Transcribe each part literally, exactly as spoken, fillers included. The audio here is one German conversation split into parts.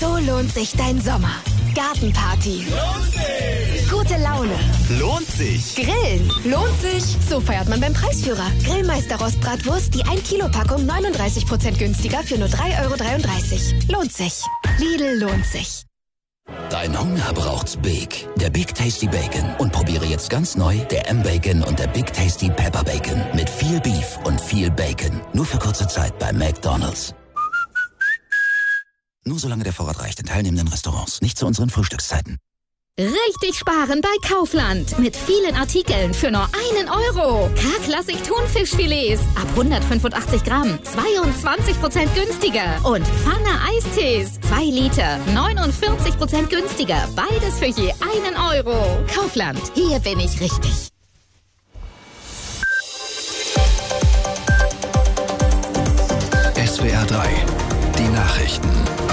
So lohnt sich dein Sommer. Gartenparty. Lohnt sich. Gute Laune. Lohnt sich. Grillen. Lohnt sich. So feiert man beim Preisführer. Grillmeister Rostbratwurst, die ein Kilo Packung neununddreißig Prozent günstiger für nur drei Euro dreiunddreißig. Lohnt sich. Lidl lohnt sich. Dein Hunger braucht's Big. Der Big Tasty Bacon. Und probiere jetzt ganz neu der M-Bacon und der Big Tasty Pepper Bacon. Mit viel Beef und viel Bacon. Nur für kurze Zeit bei McDonald's. Nur solange der Vorrat reicht in teilnehmenden Restaurants. Nicht zu unseren Frühstückszeiten. Richtig sparen bei Kaufland. Mit vielen Artikeln für nur einen Euro. K-Klassik Thunfischfilets ab hundertfünfundachtzig Gramm. zweiundzwanzig Prozent günstiger. Und Pfanne Eistees. zwei Liter. neunundvierzig Prozent günstiger. Beides für je einen Euro. Kaufland. Hier bin ich richtig. S W R drei. Die Nachrichten.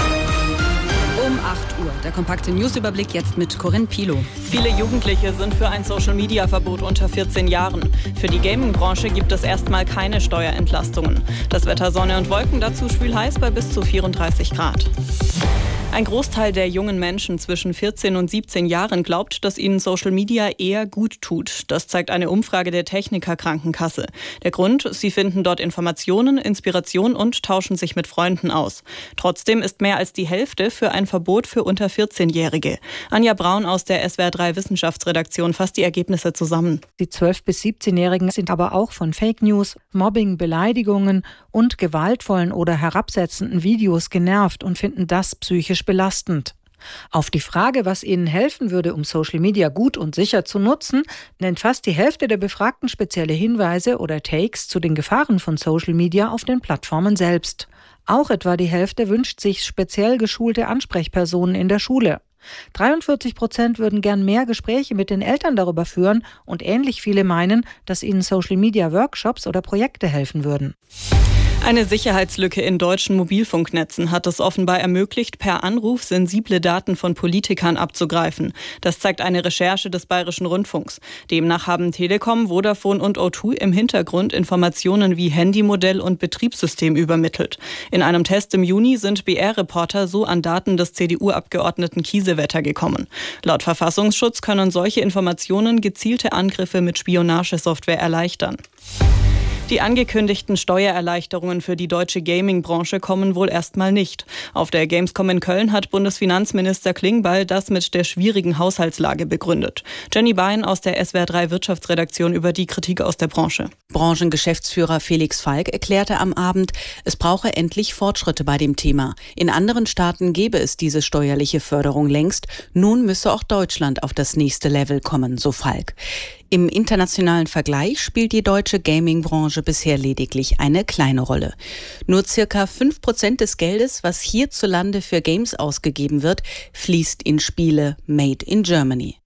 Um acht Uhr. Der kompakte Newsüberblick jetzt mit Corinne Pilo. Viele Jugendliche sind für ein Social-Media-Verbot unter vierzehn Jahren. Für die Gaming-Branche gibt es erstmal keine Steuerentlastungen. Das Wetter Sonne und Wolken, dazu schwül heiß bei bis zu vierunddreißig Grad. Ein Großteil der jungen Menschen zwischen vierzehn und siebzehn Jahren glaubt, dass ihnen Social Media eher gut tut. Das zeigt eine Umfrage der Techniker Krankenkasse. Der Grund, sie finden dort Informationen, Inspiration und tauschen sich mit Freunden aus. Trotzdem ist mehr als die Hälfte für ein Verbot für unter vierzehn-Jährige. Anja Braun aus der S W R drei Wissenschaftsredaktion fasst die Ergebnisse zusammen. Die zwölf- bis siebzehn-Jährigen sind aber auch von Fake News, Mobbing, Beleidigungen und gewaltvollen oder herabsetzenden Videos genervt und finden das psychisch belastend. Auf die Frage, was ihnen helfen würde, um Social Media gut und sicher zu nutzen, nennt fast die Hälfte der Befragten spezielle Hinweise oder Takes zu den Gefahren von Social Media auf den Plattformen selbst. Auch etwa die Hälfte wünscht sich speziell geschulte Ansprechpersonen in der Schule. dreiundvierzig Prozent würden gern mehr Gespräche mit den Eltern darüber führen und ähnlich viele meinen, dass ihnen Social-Media-Workshops oder Projekte helfen würden. Eine Sicherheitslücke in deutschen Mobilfunknetzen hat es offenbar ermöglicht, per Anruf sensible Daten von Politikern abzugreifen. Das zeigt eine Recherche des Bayerischen Rundfunks. Demnach haben Telekom, Vodafone und O zwei im Hintergrund Informationen wie Handymodell und Betriebssystem übermittelt. In einem Test im Juni sind B R-Reporter so an Daten des C D U-Abgeordneten Kiesewetter gekommen. Laut Verfassungsschutz können solche Informationen gezielte Angriffe mit Spionagesoftware erleichtern. Die angekündigten Steuererleichterungen für die deutsche Gaming-Branche kommen wohl erstmal nicht. Auf der Gamescom in Köln hat Bundesfinanzminister Klingbeil das mit der schwierigen Haushaltslage begründet. Jenny Bein aus der S W R drei Wirtschaftsredaktion über die Kritik aus der Branche. Branchengeschäftsführer Felix Falk erklärte am Abend, es brauche endlich Fortschritte bei dem Thema. In anderen Staaten gäbe es diese steuerliche Förderung längst. Nun müsse auch Deutschland auf das nächste Level kommen, so Falk. Im internationalen Vergleich spielt die deutsche Gaming-Branche bisher lediglich eine kleine Rolle. Nur circa fünf Prozent des Geldes, was hierzulande für Games ausgegeben wird, fließt in Spiele made in Germany.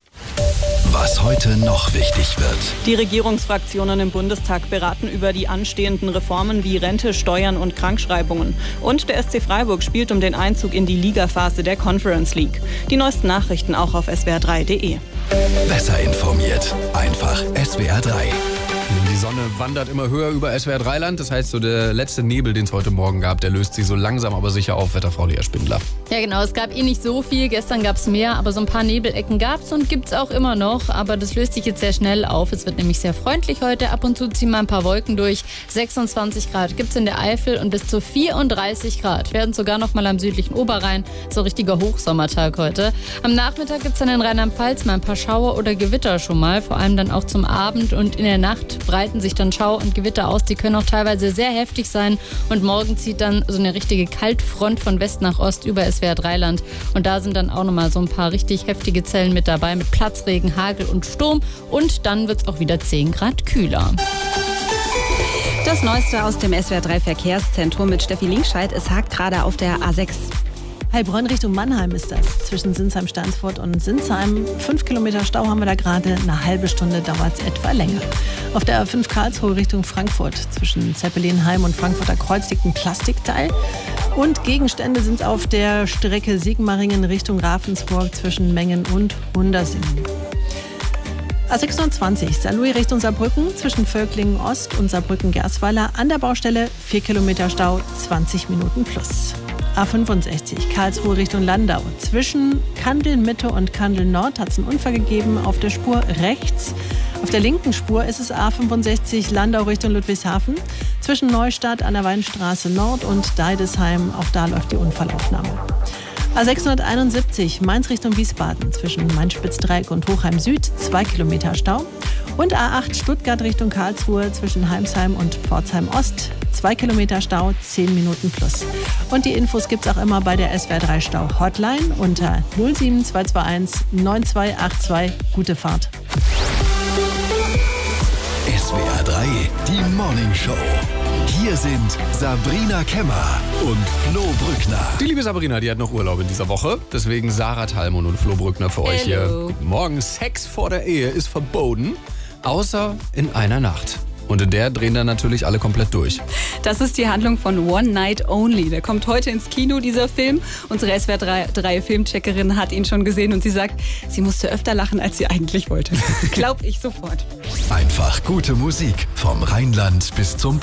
Was heute noch wichtig wird. Die Regierungsfraktionen im Bundestag beraten über die anstehenden Reformen wie Rente, Steuern und Krankschreibungen. Und der S C Freiburg spielt um den Einzug in die Ligaphase der Conference League. Die neuesten Nachrichten auch auf S W R drei punkt de. Besser informiert. Einfach S W R drei. Die Sonne wandert immer höher über S W R drei Land. Das heißt, so der letzte Nebel, den es heute Morgen gab, der löst sich so langsam aber sicher auf, Wetterfrau Lea Spindler. Ja genau, es gab eh nicht so viel. Gestern gab es mehr, aber so ein paar Nebelecken gab es und gibt es auch immer noch. Aber das löst sich jetzt sehr schnell auf. Es wird nämlich sehr freundlich heute. Ab und zu ziehen mal ein paar Wolken durch. sechsundzwanzig Grad gibt es in der Eifel und bis zu vierunddreißig Grad werden sogar noch mal am südlichen Oberrhein. So ein richtiger Hochsommertag heute. Am Nachmittag gibt es dann in Rheinland-Pfalz mal ein paar Schauer oder Gewitter schon mal. Vor allem dann auch zum Abend und in der Nacht breiten sich dann Schau und Gewitter aus. Die können auch teilweise sehr heftig sein. Und morgen zieht dann so eine richtige Kaltfront von West nach Ost über S W R drei Land. Und da sind dann auch nochmal so ein paar richtig heftige Zellen mit dabei. Mit Platzregen, Hagel und Sturm. Und dann wird es auch wieder zehn Grad kühler. Das Neueste aus dem S W R drei Verkehrszentrum mit Steffi Linkscheid. Es hakt gerade auf der A sechs. Heilbronn Richtung Mannheim ist das, zwischen Sinsheim, Steinsfurt und Sinsheim. Fünf Kilometer Stau haben wir da gerade, eine halbe Stunde dauert es etwa länger. Auf der A fünf Karlsruhe Richtung Frankfurt, zwischen Zeppelinheim und Frankfurter Kreuz liegt ein Plastikteil. Und Gegenstände sind auf der Strecke Sigmaringen Richtung Ravensburg zwischen Mengen und Hundersingen. A sechsundzwanzig, Saarlouis Richtung Saarbrücken, zwischen Völklingen Ost und Saarbrücken-Gersweiler. An der Baustelle vier Kilometer Stau, zwanzig Minuten plus. A fünfundsechzig, Karlsruhe Richtung Landau. Zwischen Kandel Mitte und Kandel Nord hat es einen Unfall gegeben. Auf der Spur rechts. Auf der linken Spur ist es A fünfundsechzig, Landau Richtung Ludwigshafen. Zwischen Neustadt an der Weinstraße Nord und Deidesheim. Auch da läuft die Unfallaufnahme. A sechshunderteinundsiebzig, Mainz Richtung Wiesbaden. Zwischen Main-Spitz-Dreieck und Hochheim Süd. Zwei Kilometer Stau. Und A acht, Stuttgart Richtung Karlsruhe. Zwischen Heimsheim und Pforzheim Ost. Zwei Kilometer Stau, zehn Minuten plus. Und die Infos gibt's auch immer bei der S W R drei Stau Hotline unter null sieben zwei zwei eins neun zwei acht zwei. Gute Fahrt. S W R drei, die Morning Show. Hier sind Sabrina Kemmer und Flo Brückner. Die liebe Sabrina, die hat noch Urlaub in dieser Woche. Deswegen Sarah Thalmon und Flo Brückner für euch Hello. hier. Morgen Sex vor der Ehe ist verboten, außer in einer Nacht. Und in der drehen dann natürlich alle komplett durch. Das ist die Handlung von One Night Only. Der kommt heute ins Kino, dieser Film. Unsere S W R drei Filmcheckerin hat ihn schon gesehen und sie sagt, sie musste öfter lachen, als sie eigentlich wollte. Glaub ich sofort. Einfach gute Musik vom Rheinland bis zum